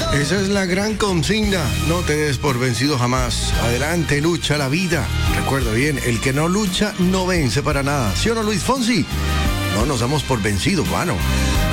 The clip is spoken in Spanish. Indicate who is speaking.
Speaker 1: Esa es la gran consigna. No te des por vencido jamás. Adelante, lucha la vida. Recuerda bien, el que no lucha no vence para nada. ¿Sí o no, Luis Fonsi? No nos damos por vencidos, mano.